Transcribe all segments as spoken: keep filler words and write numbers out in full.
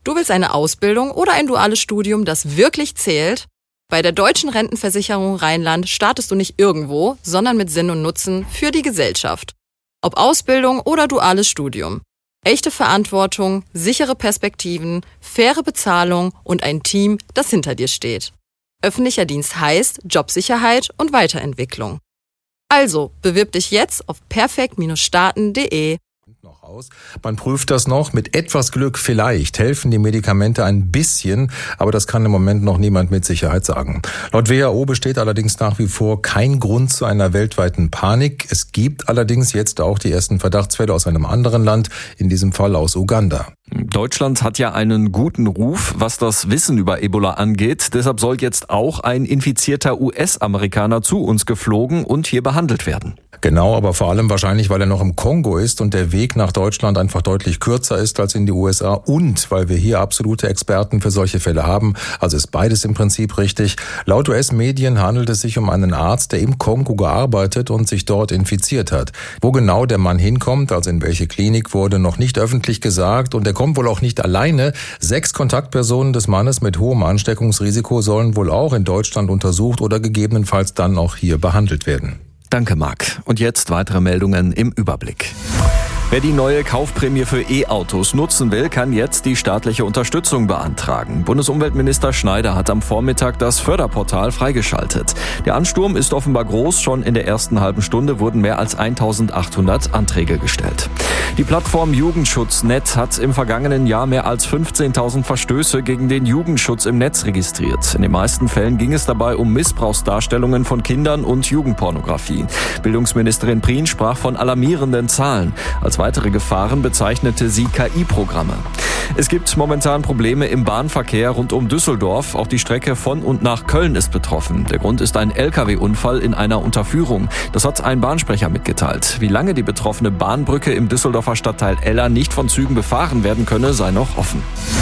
Du willst eine Ausbildung oder ein duales Studium, das wirklich zählt? Bei der Deutschen Rentenversicherung Rheinland startest du nicht irgendwo, sondern mit Sinn und Nutzen für die Gesellschaft. Ob Ausbildung oder duales Studium. Echte Verantwortung, sichere Perspektiven, faire Bezahlung und ein Team, das hinter dir steht. Öffentlicher Dienst heißt Jobsicherheit und Weiterentwicklung. Also, bewirb dich jetzt auf perfekt Bindestrich starten Punkt de. Noch aus. Man prüft das noch. Mit etwas Glück vielleicht helfen die Medikamente ein bisschen, aber das kann im Moment noch niemand mit Sicherheit sagen. Laut W H O besteht allerdings nach wie vor kein Grund zu einer weltweiten Panik. Es gibt allerdings jetzt auch die ersten Verdachtsfälle aus einem anderen Land, in diesem Fall aus Uganda. Deutschland hat ja einen guten Ruf, was das Wissen über Ebola angeht. Deshalb soll jetzt auch ein infizierter U S-Amerikaner zu uns geflogen und hier behandelt werden. Genau, aber vor allem wahrscheinlich, weil er noch im Kongo ist und der Weg nach Deutschland einfach deutlich kürzer ist als in die U S A und weil wir hier absolute Experten für solche Fälle haben. Also ist beides im Prinzip richtig. Laut U S-Medien handelt es sich um einen Arzt, der im Kongo gearbeitet und sich dort infiziert hat. Wo genau der Mann hinkommt, also in welche Klinik, wurde noch nicht öffentlich gesagt und er kommt wohl auch nicht alleine. Sechs Kontaktpersonen des Mannes mit hohem Ansteckungsrisiko sollen wohl auch in Deutschland untersucht oder gegebenenfalls dann auch hier behandelt werden. Danke, Marc. Und jetzt weitere Meldungen im Überblick. Wer die neue Kaufprämie für E-Autos nutzen will, kann jetzt die staatliche Unterstützung beantragen. Bundesumweltminister Schneider hat am Vormittag das Förderportal freigeschaltet. Der Ansturm ist offenbar groß. Schon in der ersten halben Stunde wurden mehr als eintausendachthundert Anträge gestellt. Die Plattform Jugendschutz Punkt net hat im vergangenen Jahr mehr als fünfzehntausend Verstöße gegen den Jugendschutz im Netz registriert. In den meisten Fällen ging es dabei um Missbrauchsdarstellungen von Kindern und Jugendpornografie. Bildungsministerin Prien sprach von alarmierenden Zahlen. Als weitere Gefahren bezeichnete sie K I-Programme. Es gibt momentan Probleme im Bahnverkehr rund um Düsseldorf. Auch die Strecke von und nach Köln ist betroffen. Der Grund ist ein L K W-Unfall in einer Unterführung. Das hat ein Bahnsprecher mitgeteilt. Wie lange die betroffene Bahnbrücke im Düsseldorfer Stadtteil Eller nicht von Zügen befahren werden könne, sei noch offen.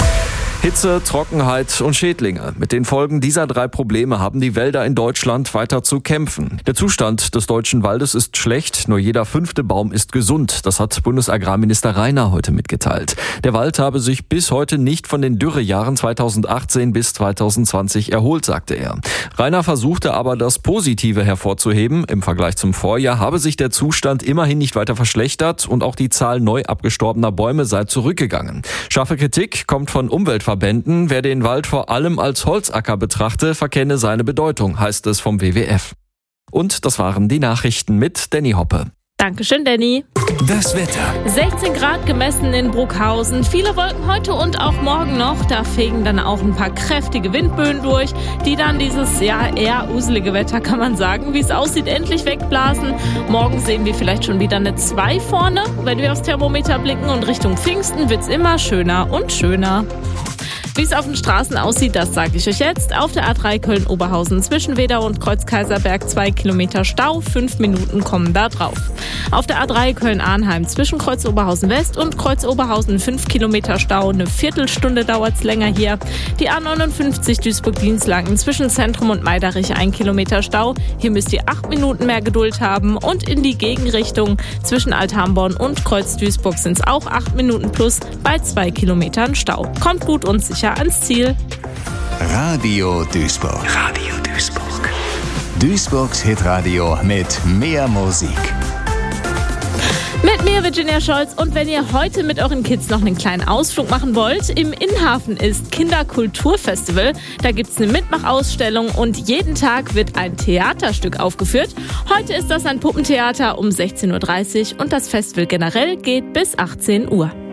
Hitze, Trockenheit und Schädlinge. Mit den Folgen dieser drei Probleme haben die Wälder in Deutschland weiter zu kämpfen. Der Zustand des deutschen Waldes ist schlecht, nur jeder fünfte Baum ist gesund. Das hat Bundesagrarminister Rainer heute mitgeteilt. Der Wald habe sich bis heute nicht von den Dürrejahren zweitausendachtzehn bis zweitausendzwanzig erholt, sagte er. Rainer versuchte aber, das Positive hervorzuheben. Im Vergleich zum Vorjahr habe sich der Zustand immerhin nicht weiter verschlechtert und auch die Zahl neu abgestorbener Bäume sei zurückgegangen. Scharfe Kritik kommt von Umweltverbänden. Wer den Wald vor allem als Holzacker betrachte, verkenne seine Bedeutung, heißt es vom W W F. Und das waren die Nachrichten mit Danny Hoppe. Dankeschön, Danny. Das Wetter. sechzehn Grad gemessen in Bruckhausen. Viele Wolken heute und auch morgen noch. Da fegen dann auch ein paar kräftige Windböen durch, die dann dieses ja eher uselige Wetter, kann man sagen, wie es aussieht, endlich wegblasen. Morgen sehen wir vielleicht schon wieder eine zwei vorne. Wenn wir aufs Thermometer blicken und Richtung Pfingsten wird's immer schöner und schöner. Wie es auf den Straßen aussieht, das sage ich euch jetzt. Auf der A drei Köln-Oberhausen zwischen Wedau und Kreuz-Kaiserberg zwei Kilometer Stau, fünf Minuten kommen da drauf. Auf der A drei Köln-Arnheim zwischen Kreuz-Oberhausen West und Kreuz-Oberhausen fünf Kilometer Stau, eine Viertelstunde dauert's länger hier. Die A neunundfünfzig Duisburg-Dienstlaken zwischen Zentrum und Meiderich ein Kilometer Stau. Hier müsst ihr acht Minuten mehr Geduld haben und in die Gegenrichtung zwischen Alt-Hamborn und Kreuz-Duisburg sind es auch acht Minuten plus bei zwei Kilometern Stau. Kommt gut und sicher ans Ziel. Radio Duisburg. Radio Duisburg. Duisburgs Hitradio mit mehr Musik. Mit mir Virginia Scholz und wenn ihr heute mit euren Kids noch einen kleinen Ausflug machen wollt, im Innhafen ist Kinderkulturfestival. Da gibt's eine Mitmachausstellung und jeden Tag wird ein Theaterstück aufgeführt. Heute ist das ein Puppentheater um sechzehn Uhr dreißig und das Festival generell geht bis achtzehn Uhr.